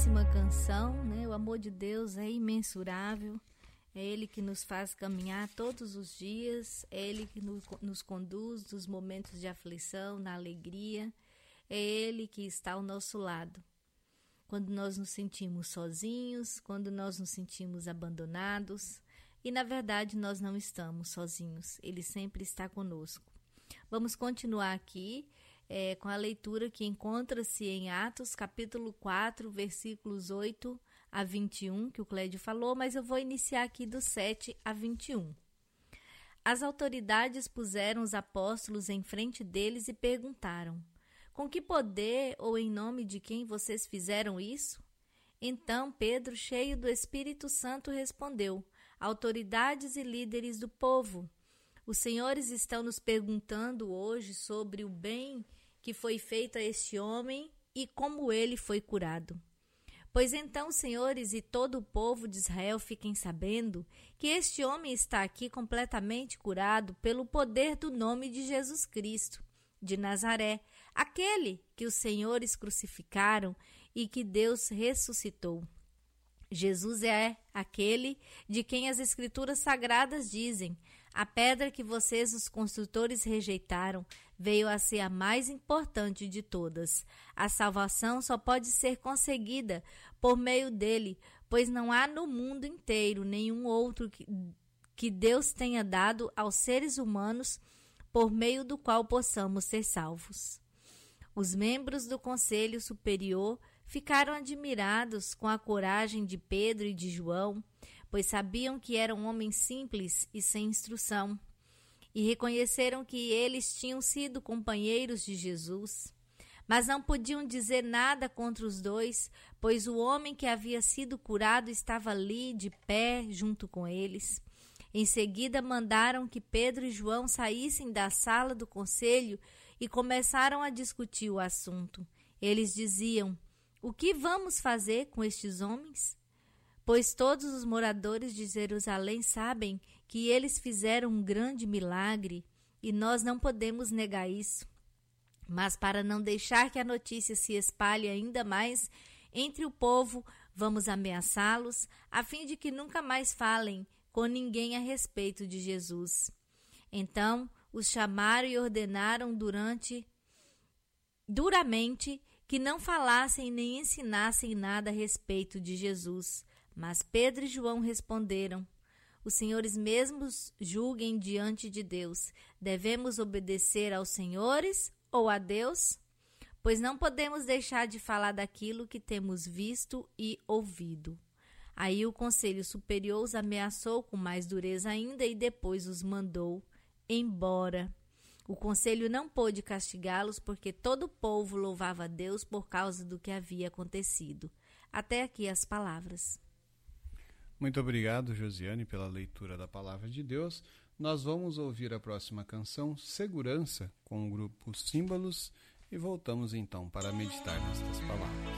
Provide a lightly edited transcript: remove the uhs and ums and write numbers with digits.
próxima canção, né? O amor de Deus é imensurável, é Ele que nos faz caminhar todos os dias, é Ele que nos conduz nos momentos de aflição, na alegria, é Ele que está ao nosso lado. Quando nós nos sentimos sozinhos, quando nós nos sentimos abandonados, e na verdade nós não estamos sozinhos, Ele sempre está conosco. Vamos continuar aqui com a leitura que encontra-se em Atos, capítulo 4, versículos 8 a 21, que o Clédio falou, mas eu vou iniciar aqui do 7 a 21. As autoridades puseram os apóstolos em frente deles e perguntaram: com que poder ou em nome de quem vocês fizeram isso? Então Pedro, cheio do Espírito Santo, respondeu: autoridades e líderes do povo, os senhores estão nos perguntando hoje sobre o bem que foi feito a este homem e como ele foi curado. Pois então, senhores e todo o povo de Israel, fiquem sabendo que este homem está aqui completamente curado pelo poder do nome de Jesus Cristo, de Nazaré, aquele que os senhores crucificaram e que Deus ressuscitou. Jesus é aquele de quem as Escrituras Sagradas dizem: a pedra que vocês, os construtores, rejeitaram, veio a ser a mais importante de todas. A salvação só pode ser conseguida por meio dele, pois não há no mundo inteiro nenhum outro que Deus tenha dado aos seres humanos por meio do qual possamos ser salvos. Os membros do Conselho Superior ficaram admirados com a coragem de Pedro e de João, pois sabiam que eram homens simples e sem instrução, e reconheceram que eles tinham sido companheiros de Jesus. Mas não podiam dizer nada contra os dois, pois o homem que havia sido curado estava ali, de pé, junto com eles. Em seguida, mandaram que Pedro e João saíssem da sala do conselho e começaram a discutir o assunto. Eles diziam: o que vamos fazer com estes homens? Pois todos os moradores de Jerusalém sabem que eles fizeram um grande milagre e nós não podemos negar isso. Mas para não deixar que a notícia se espalhe ainda mais entre o povo, vamos ameaçá-los, a fim de que nunca mais falem com ninguém a respeito de Jesus. Então os chamaram e ordenaram duramente que não falassem nem ensinassem nada a respeito de Jesus. Mas Pedro e João responderam: os senhores mesmos julguem diante de Deus. Devemos obedecer aos senhores ou a Deus? Pois não podemos deixar de falar daquilo que temos visto e ouvido. Aí o Conselho Superior os ameaçou com mais dureza ainda e depois os mandou embora. O conselho não pôde castigá-los porque todo o povo louvava a Deus por causa do que havia acontecido. Até aqui as palavras. Muito obrigado, Josiane, pela leitura da Palavra de Deus. Nós vamos ouvir a próxima canção, Segurança, com o grupo Símbolos, e voltamos então para meditar nestas palavras.